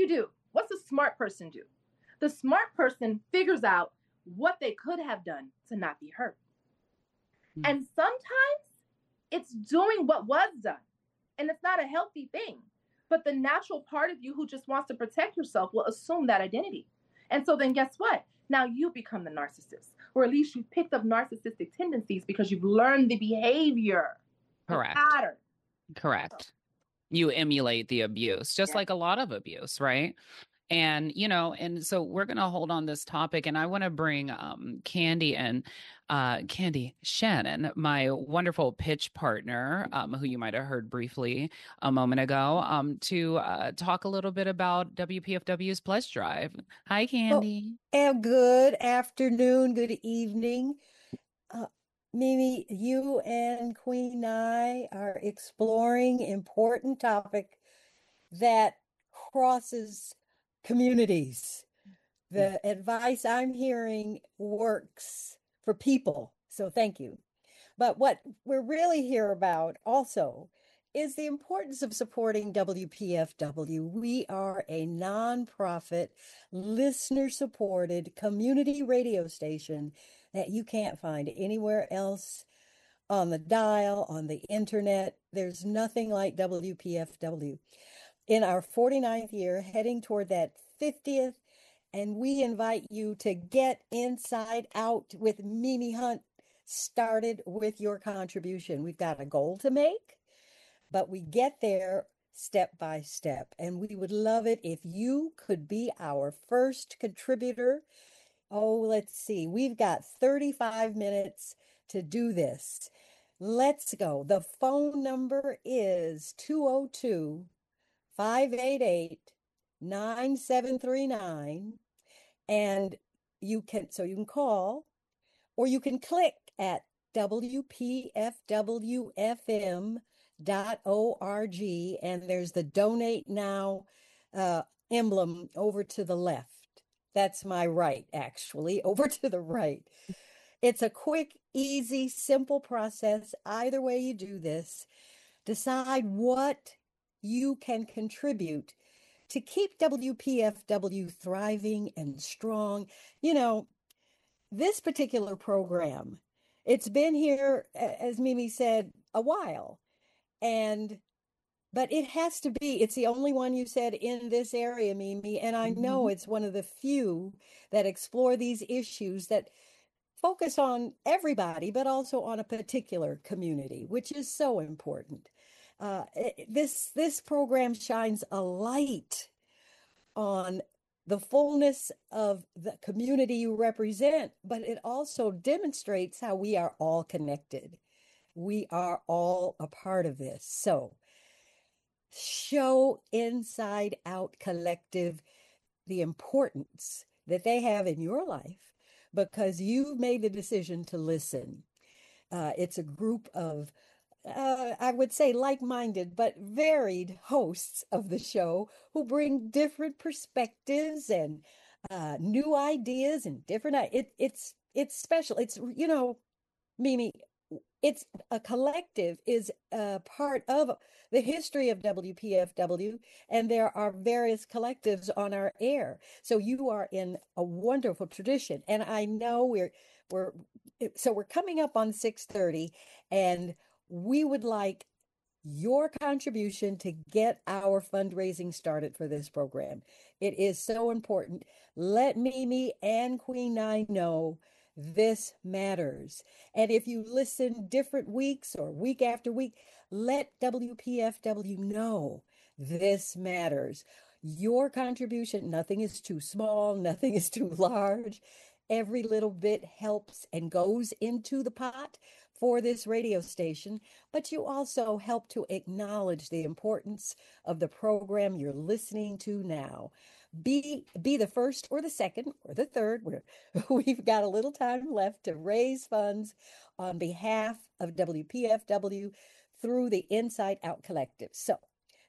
you do? What's a smart person do? The smart person figures out what they could have done to not be hurt. Mm-hmm. And sometimes it's doing what was done. And it's not a healthy thing. But the natural part of you who just wants to protect yourself will assume that identity. And so then guess what? Now you become the narcissist, or at least you've picked up narcissistic tendencies because you've learned the behavior. Correct. The pattern. Correct. You emulate the abuse, just like a lot of abuse, right? And, and so we're going to hold on this topic, and I want to bring Candy and Candy Shannon, my wonderful pitch partner, who you might have heard briefly a moment ago, to talk a little bit about WPFW's Pledge Drive. Hi, Candy. Good afternoon, good evening. Mimi, you and Queen Nye are exploring important topic that crosses communities. The advice I'm hearing works for people, so thank you. But what we're really here about also is the importance of supporting WPFW. We are a nonprofit, listener-supported community radio station that you can't find anywhere else on the dial, on the internet. There's nothing like WPFW. In our 49th year, heading toward that 50th, and we invite you to get Inside Out with Mimi Hunt started with your contribution. We've got a goal to make, but we get there step by step. And we would love it if you could be our first contributor. Oh, let's see. We've got 35 minutes to do this. Let's go. The phone number is 202-588-9739. And you can call, or you can click at WPFWFM.org, and there's the Donate Now emblem over to the left. That's my right, actually, over to the right. It's a quick, easy, simple process. Either way you do this, decide what you can contribute to keep WPFW thriving and strong. This particular program, it's been here, as Mimi said, a while. But it has to be, it's the only one you said in this area, Mimi, and I know it's one of the few that explore these issues that focus on everybody, but also on a particular community, which is so important. This program shines a light on the fullness of the community you represent, but it also demonstrates how we are all connected. We are all a part of this. So show Inside Out Collective the importance that they have in your life because you've made the decision to listen. It's a group of, I would say like-minded, but varied hosts of the show who bring different perspectives and new ideas and different, it's special. It's, Mimi, it's a collective is a part of the history of WPFW, and there are various collectives on our air. So you are in a wonderful tradition, and I know we're coming up on 6:30, and we would like your contribution to get our fundraising started for this program. It is so important. Let Mimi and Queen Nye know this matters. And if you listen different weeks or week after week, let WPFW know this matters. Your contribution, nothing is too small, nothing is too large. Every little bit helps and goes into the pot for this radio station, but you also help to acknowledge the importance of the program you're listening to now. Be the first or the second or the third. We've got a little time left to raise funds on behalf of WPFW through the Inside Out Collective. So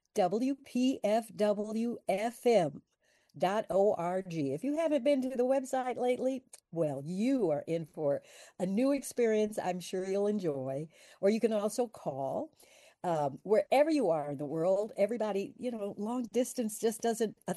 WPFWFM.org. If you haven't been to the website lately, well, you are in for a new experience I'm sure you'll enjoy. Or you can also call wherever you are in the world. Everybody, long distance just doesn't